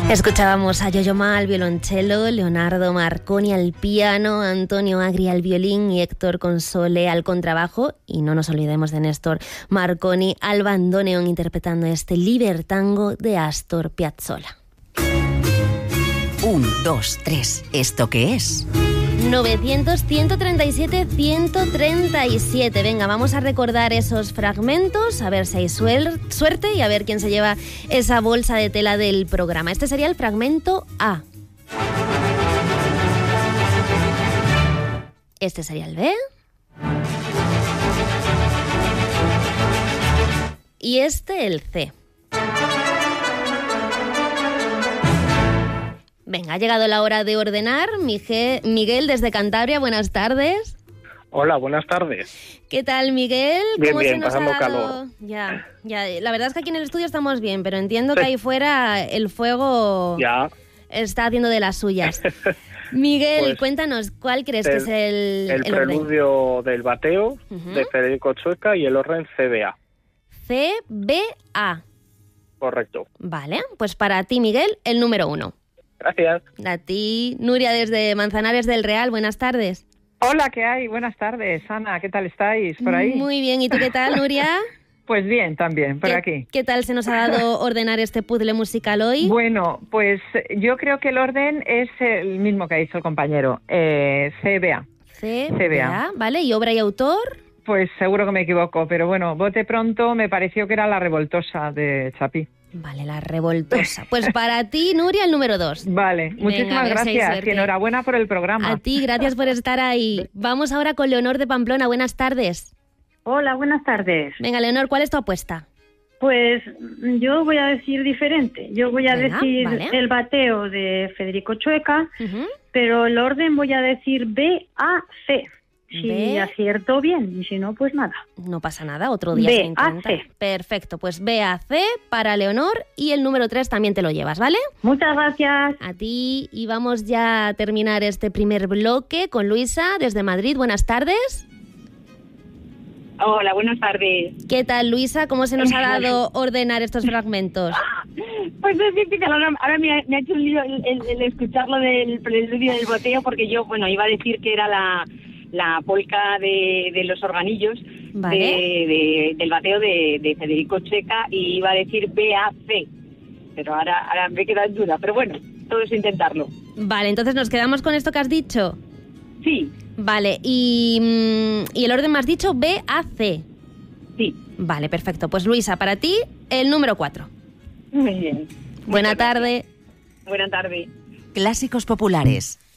Escuchábamos a Yo-Yo Ma al violonchelo, Leonardo Marconi al piano, Antonio Agri al violín y Héctor Console al contrabajo. Y no nos olvidemos de Néstor Marconi al bandoneón interpretando este Libertango de Astor Piazzolla. 1, 2, 3. ¿Esto qué es? 900, 137, 137. Venga, vamos a recordar esos fragmentos, a ver si hay suerte y a ver quién se lleva esa bolsa de tela del programa. Este sería el fragmento A. Este sería el B. Y este el C. Venga, ha llegado la hora de ordenar. Miguel, desde Cantabria, buenas tardes. Hola, buenas tardes. ¿Qué tal, Miguel? Bien, ¿Cómo bien, se nos pasando ha dado? calor. Ya, la verdad es que aquí en el estudio estamos bien, pero entiendo que ahí fuera el fuego está haciendo de las suyas. Miguel, Pues, cuéntanos, ¿cuál crees que es el orden? preludio del bateo de Federico Chueca y el orden CBA. CBA. Correcto. Vale, pues para ti, Miguel, el número 1. Gracias. A ti, Nuria, desde Manzanares del Real, buenas tardes. Hola, ¿qué hay? Buenas tardes, Ana, ¿qué tal estáis por ahí? Muy bien, ¿y tú qué tal, Nuria? Pues bien, también, por aquí. ¿Qué tal se nos ha dado ordenar este puzzle musical hoy? Bueno, pues yo creo que el orden es el mismo que ha dicho el compañero, CBA. CBA, ¿vale? ¿Y obra y autor? Pues seguro que me equivoco, pero bueno, bote pronto me pareció que era La Revoltosa de Chapí. Vale, La Revoltosa. Pues para ti, Nuria, el número 2. Vale, muchísimas gracias y enhorabuena por el programa. A ti, gracias por estar ahí. Vamos ahora con Leonor de Pamplona, buenas tardes. Hola, buenas tardes. Venga, Leonor, ¿cuál es tu apuesta? Pues yo voy a decir diferente. Yo voy a decir vale. el bateo de Federico Chueca, pero el orden voy a decir B-A-C. Si acierto bien, y si no, pues nada. No pasa nada, otro día se intenta. Perfecto, pues B-A-C para Leonor y el número 3 también te lo llevas, ¿vale? Muchas gracias. A ti, y vamos ya a terminar este primer bloque con Luisa desde Madrid. Buenas tardes. Hola, buenas tardes. ¿Qué tal, Luisa? ¿Cómo se nos ha dado ordenar estos fragmentos? Pues es que ahora me ha hecho un lío el escucharlo del preludio del boteo, porque yo, iba a decir que era la polca de los organillos, vale, del bateo de Federico Chueca, y iba a decir B-A-C. Pero ahora me he quedado en duda. Pero bueno, todo es intentarlo. Vale, entonces nos quedamos con esto que has dicho. Sí. Vale, y el orden me has dicho B-A-C. Sí. Vale, perfecto. Pues Luisa, para ti, el número 4. Muy bien. Buena tarde. Buena tarde. Clásicos populares